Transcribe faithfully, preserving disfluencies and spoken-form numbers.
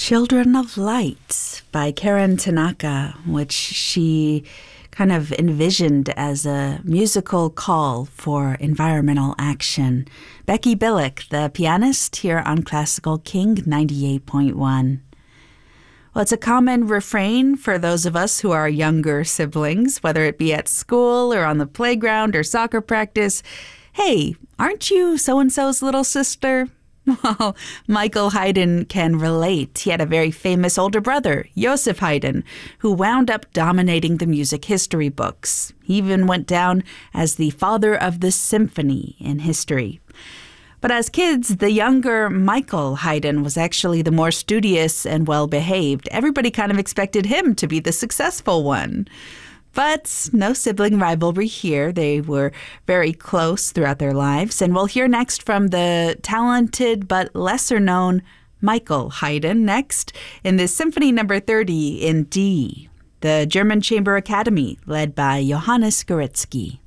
Children of Light by Karen Tanaka, which she kind of envisioned as a musical call for environmental action. Becky Billick, the pianist, here on Classical King ninety-eight point one. Well, it's a common refrain for those of us who are younger siblings, whether it be at school or on the playground or soccer practice. Hey, aren't you so-and-so's little sister? Well, Michael Haydn can relate. He had a very famous older brother, Joseph Haydn, who wound up dominating the music history books. He even went down as the father of the symphony in history. But as kids, the younger Michael Haydn was actually the more studious and well-behaved. Everybody kind of expected him to be the successful one. But no sibling rivalry here. They were very close throughout their lives. And we'll hear next from the talented but lesser-known Michael Haydn next in this Symphony Number thirty in D, the German Chamber Academy, led by Johannes Goretzky.